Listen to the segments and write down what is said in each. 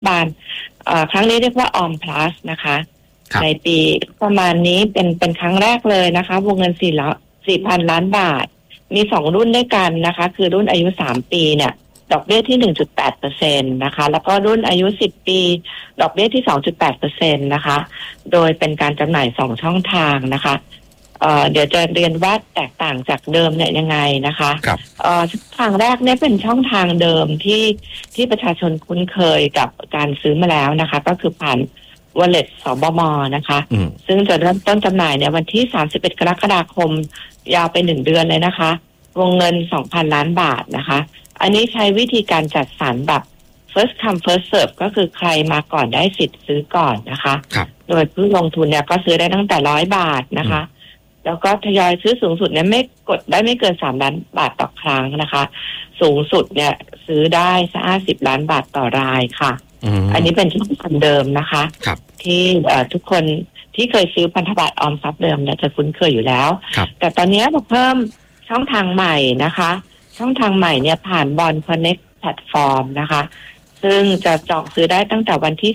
บาลครั้งนี้เรียกว่า Om Plus นะคะในปีประมาณนี้เป็นครั้งแรกเลยนะคะวงเงิน4,000 ล้านบาทมี2รุ่นด้วยกันนะคะคือรุ่นอายุ3ปีเนี่ยดอกเบี้ยที่ 1.8% นะคะแล้วก็รุ่นอายุ10ปีดอกเบี้ยที่ 2.8% นะคะโดยเป็นการจำหน่าย2ช่องทางนะคะเดี๋ยวจะเรียนว่าแตกต่างจากเดิมเนี่ยยังไงนะคะทางแรกเนี่ยเป็นช่องทางเดิมที่ประชาชนคุ้นเคยกับการซื้อมาแล้วนะคะก็คือผ่าน Wallet สบม.นะคะซึ่งจะเริ่มต้นจำหน่ายในวันที่31กรกฎาคมยาวไป1เดือนเลยนะคะวงเงิน 2,000 ล้านบาทนะคะอันนี้ใช้วิธีการจัดสรรแบบ first come first serve ก็คือใครมาก่อนได้สิทธิ์ซื้อก่อนนะคะโดยผู้ลงทุนเนี่ยก็ซื้อได้ตั้งแต่100 บาทนะคะแล้วก็ทยอยซื้อสูงสุดเนี่ยไม่กดได้ไม่เกิน3 ล้านบาทต่อครั้งนะคะสูงสุดเนี่ยซื้อได้50 ล้านบาทต่อรายค่ะอันนี้เป็นช่องทางเดิมนะคะที่ทุกคนที่เคยซื้อพันธบัตรออมทรัพย์เดิมเนี่ยจะคุ้นเคยอยู่แล้วแต่ตอนนี้เราเพิ่มช่องทางใหม่นะคะช่องทางใหม่เนี่ยผ่าน Bond Connect แพลตฟอร์มนะคะซึ่งจะจองซื้อได้ตั้งแต่วันที่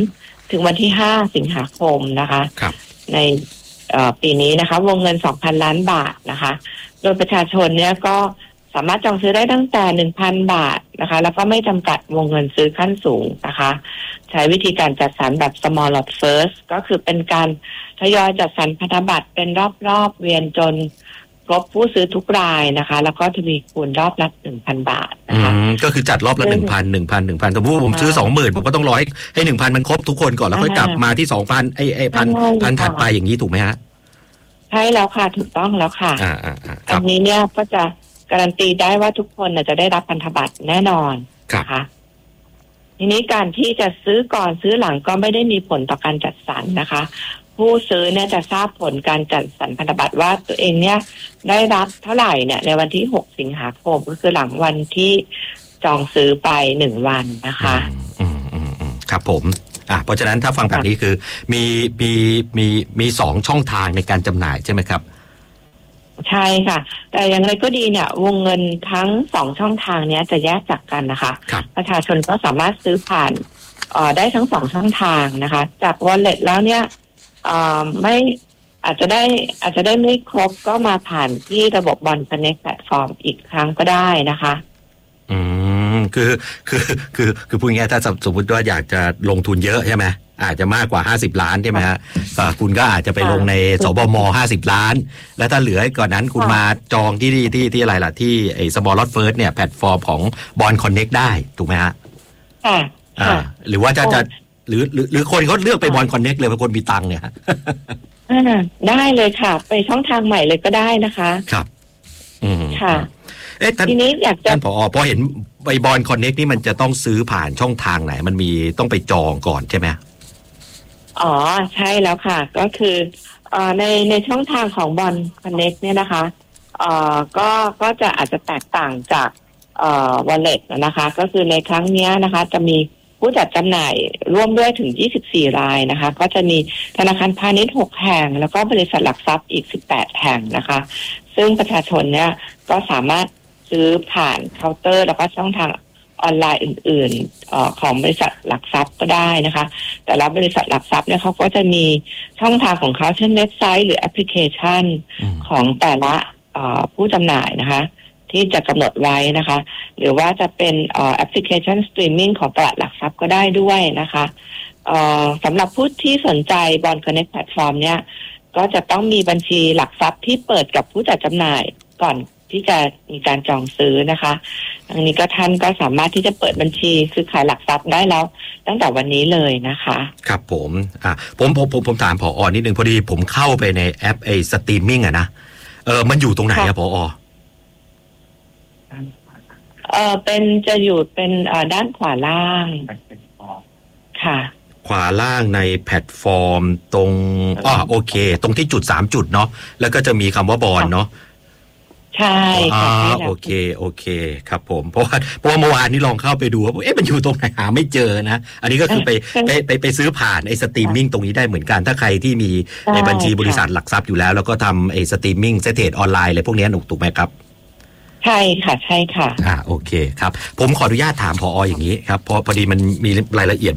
3ถึงวันที่5สิงหาคมนะคะในปีนี้นะคะวงเงิน 2,000 ล้านบาทนะคะโดยประชาชนเนี่ยก็สามารถจองซื้อได้ตั้งแต่ 1,000 บาทนะคะแล้วก็ไม่จำกัดวงเงินซื้อขั้นสูงนะคะใช้วิธีการจัดสรรแบบ small lot first ก็คือเป็นการทยอยจัดสรรพันธบัตรเป็นรอบๆเวียนจนครบผู้ซื้อทุกรายนะคะแล้วก็ทวีคูณรอบละ 1,000 บาทนะคะก็คือจัดรอบละ 1,000 สมมุติผมซื้อ 20,000 ผมก็ต้องรอให้ 1,000 มันครบทุกคนก่อนแล้วค่อยกลับมาที่ 2,000 ไอ้พันถัดไปอย่างนี้ถูกไหมฮะใช่แล้วค่ะถูกต้องแล้วค่ะอันนี้เนี่ยก็จะการันตีได้ว่าทุกคนจะได้รับพันธบัตรแน่นอนนะคะทีนี้การที่จะซื้อก่อนซื้อหลังก็ไม่ได้มีผลต่อการจัดสรรนะคะผู้ซื้อเนี่ยจะทราบผลการจัดสรรพันธบัตรว่าตัวเองเนี่ยได้รับเท่าไหร่เนี่ยในวันที่6 สิงหาคมก็คือหลังวันที่จองซื้อไป1 วันนะคะครับผมเพราะฉะนั้นถ้าฟังแบบนี้คือมี2ช่องทางในการจำหน่ายใช่ไหมครับใช่ค่ะแต่อย่างไรก็ดีเนี่ยวงเงินทั้ง2ช่องทางนี้จะแยกจากกันนะคะประชาชนก็สามารถซื้อผ่านได้ทั้ง2ช่องทางนะคะจาก Wallet แล้วเนี่ยไม่อาจจะได้ไม่ครบก็มาผ่านที่ระบบ Bond Connect แพลตฟอร์มอีกครั้งก็ได้นะคะคือพูดง่ายๆถ้าสมมติว่าอยากจะลงทุนเยอะใช่ไหมอาจจะมากกว่า50 ล้านใช่ไหมฮะคุณก็อาจจะไปลงในสบม50 ล้านแล้วถ้าเหลือก่อนนั้นคุณมาจองที่อะไรล่ะที่ไอ้ Small Lot First เนี่ยแพลตฟอร์มของ Bond Connect ได้ถูกไหมฮะหรือว่าจะหรือคนเขาเลือกไป Bond Connect เลยเพราะคนมีตังค์เนี่ยได้เลยค่ะไปช่องทางใหม่เลยก็ได้นะคะครับค่ะทีนี้อยากจะท่านผอ.พอเห็นใบบอนคอนเน็กนี่มันจะต้องซื้อผ่านช่องทางไหนมันมีต้องไปจองก่อนใช่ไหมใช่แล้วค่ะก็คือในช่องทางของบอนคอนเน็กเนี่ยนะคะก็จะอาจจะแตกต่างจากWallet นะคะก็คือในครั้งนี้นะคะจะมีผู้จัดจำหน่ายร่วมด้วยถึง24 รายนะคะก็จะมีธนาคารพาณิชย์6 แห่งแล้วก็บริษัทหลักทรัพย์อีก18 แห่งนะคะซึ่งประชาชนเนี่ยก็สามารถซื้อผ่านเคาน์เตอร์แล้วก็ช่องทางออนไลน์อื่นๆของบริษัทหลักทรัพย์ก็ได้นะคะแต่ละบริษัทหลักทรัพย์เนี่ยเขาก็จะมีช่องทางของเขาเช่นเว็บไซต์หรือแอปพลิเคชันของแต่ละผู้จำหน่ายนะคะที่จะกำหนดไว้นะคะหรือว่าจะเป็นแอปพลิเคชันสตรีมมิ่งของตลาดหลักทรัพย์ก็ได้ด้วยนะคะสำหรับผู้ที่สนใจ Bond Connect แพลตฟอร์มเนี่ยก็จะต้องมีบัญชีหลักทรัพย์ที่เปิดกับผู้จัดจำหน่ายก่อนที่จะมีการจองซื้อนะคะอันนี้ก็ท่านก็สามารถที่จะเปิดบัญชีซื้อขายหลักทรัพย์ได้แล้วตั้งแต่วันนี้เลยนะคะครับผมผมถามผอ.นิดนึงพอดีผมเข้าไปในแอปไอ้สตรีมมิ่งอะนะมันอยู่ตรงไหนอะผอ. จะอยู่เป็นด้านขวาล่างค่ะขวาล่างในแพลตฟอร์มตรงโอเคตรงที่จุด3 จุดเนาะแล้วก็จะมีคำว่าบอนเนาะใช่โอเคครับผมเพราะว่าเมื่อวานนี้ลองเข้าไปดูว่ามันอยู่ตรงไหนหาไม่เจอนะอันนี้ก็คือไปซื้อผ่านไอ้สตรีมมิ่งตรงนี้ได้เหมือนกันถ้าใครที่มีในบัญชีบริษัทหลักทรัพย์อยู่แล้วก็ทำไอ้สตรีมมิ่งเทรดออนไลน์อะไรพวกนี้ถูกไหมครับใช่ค่ะโอเคครับผมขออนุญาตถามผอ.อย่างนี้ครับเพราะพอดีมันมีรายละเอียด